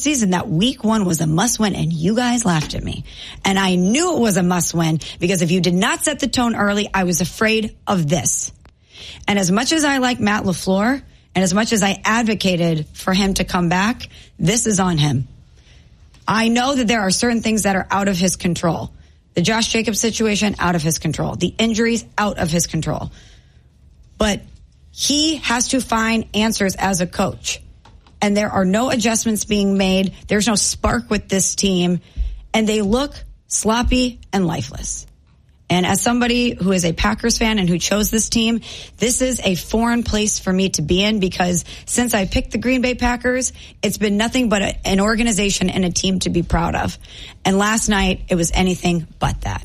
season that week 1 was a must win, and you guys laughed at me. And I knew it was a must win because if you did not set the tone early, I was afraid of this. And as much as I like Matt LaFleur, and as much as I advocated for him to come back, this is on him. I know that there are certain things that are out of his control. The Josh Jacobs situation, out of his control. The injuries, out of his control. But he has to find answers as a coach. And there are no adjustments being made. There's no spark with this team. And they look sloppy and lifeless. And as somebody who is a Packers fan and who chose this team, this is a foreign place for me to be in because since I picked the Green Bay Packers, it's been nothing but an organization and a team to be proud of. And last night, it was anything but that.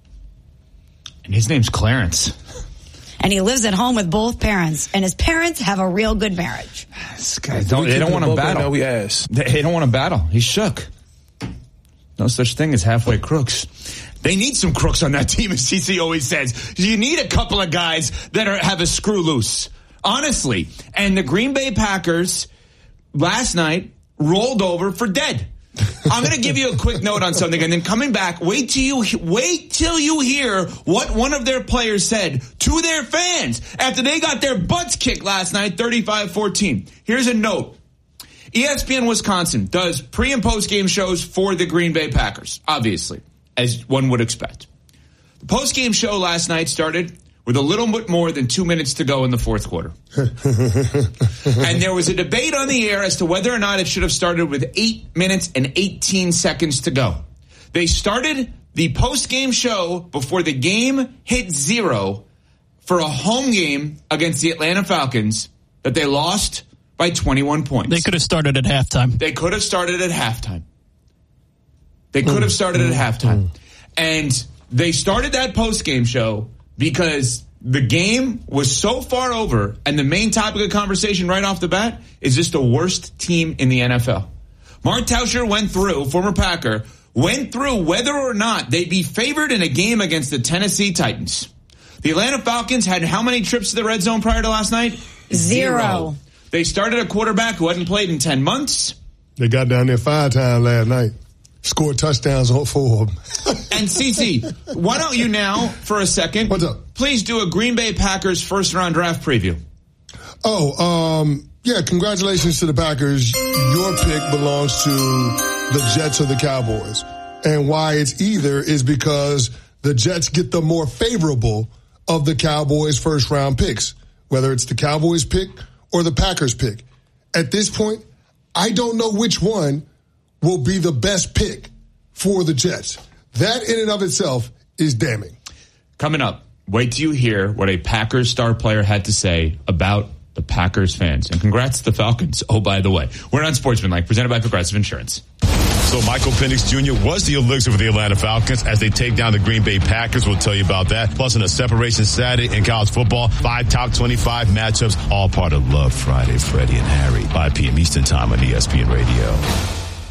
And his name's Clarence. And he lives at home with both parents. And his parents have a real good marriage. This guy, they don't want to battle. They don't want to battle. He's shook. No such thing as halfway crooks. They need some crooks on that team, as CC always says. You need a couple of guys that have a screw loose. Honestly. And the Green Bay Packers last night rolled over for dead. I'm going to give you a quick note on something, and then coming back, wait till you hear what one of their players said to their fans after they got their butts kicked last night, 35-14. Here's a note. ESPN Wisconsin does pre- and post-game shows for the Green Bay Packers, obviously, as one would expect. The post-game show last night started with a little bit more than 2 minutes to go in the fourth quarter. And there was a debate on the air as to whether or not it should have started with 8 minutes and 18 seconds to go. They started the post-game show before the game hit 0 for a home game against the Atlanta Falcons that they lost by 21 points. They could have started at halftime. They could have started at halftime. And they started that post-game show because the game was so far over, and the main topic of conversation right off the bat is just the worst team in the NFL. Mark Tauscher former Packer, went through whether or not they'd be favored in a game against the Tennessee Titans. The Atlanta Falcons had how many trips to the red zone prior to last night? 0. They started a quarterback who hadn't played in 10 months. They got down there 5 times last night. Scored touchdowns on 4 of them. And CC, why don't you now, for a second, what's up? Please do a Green Bay Packers first-round draft preview. Yeah, congratulations to the Packers. Your pick belongs to the Jets or the Cowboys. And why it's either is because the Jets get the more favorable of the Cowboys' first-round picks, whether it's the Cowboys pick or the Packers pick. At this point, I don't know which one will be the best pick for the Jets. That in and of itself is damning. Coming up, wait till you hear what a Packers star player had to say about the Packers fans. And congrats to the Falcons. Oh, by the way, we're on Sportsmanlike, presented by Progressive Insurance. So Michael Penix Jr. was the elixir for the Atlanta Falcons as they take down the Green Bay Packers. We'll tell you about that. Plus, in a separation Saturday in college football, 5 top 25 matchups, all part of Love Friday. Freddie and Harry, 5 p.m. Eastern Time on ESPN Radio.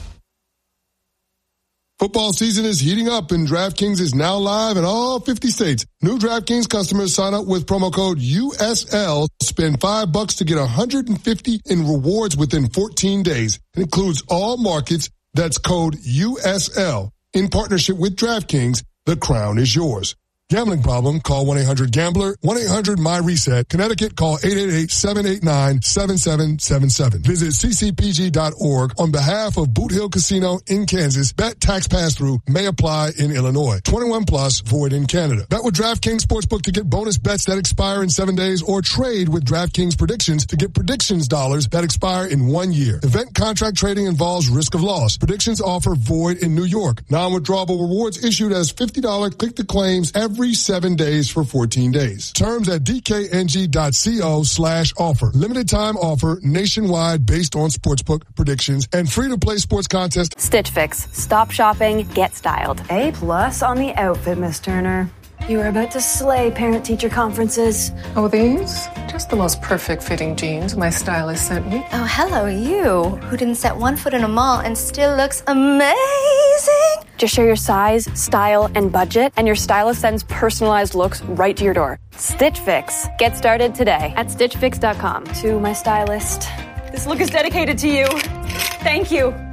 Football season is heating up and DraftKings is now live in all 50 states. New DraftKings customers sign up with promo code USL. Spend $5 to get $150 in rewards within 14 days. It includes all markets. That's code USL. In partnership with DraftKings, the crown is yours. Gambling problem? Call 1-800-GAMBLER. 1-800-MY-RESET. Connecticut, call 888-789-7777. Visit ccpg.org on behalf of Boot Hill Casino in Kansas. Bet tax pass-through may apply in Illinois. 21 plus, void in Canada. Bet with DraftKings Sportsbook to get bonus bets that expire in 7 days, or trade with DraftKings Predictions to get predictions dollars that expire in 1 year. Event contract trading involves risk of loss. Predictions offer void in New York. Non-withdrawable rewards issued as $50 click-to-claims every 7 days for 14 days. Terms at dkng.co/offer. Limited time offer nationwide based on sportsbook predictions and free to play sports contest. Stitch Fix. Stop shopping, get styled. A+ on the outfit, Miss Turner. You are about to slay parent-teacher conferences. Oh, these? Just the most perfect fitting jeans my stylist sent me. Oh, hello, you, who didn't set one foot in a mall and still looks amazing. Just share your size, style, and budget, and your stylist sends personalized looks right to your door. Stitch Fix. Get started today at stitchfix.com. To my stylist. This look is dedicated to you. Thank you.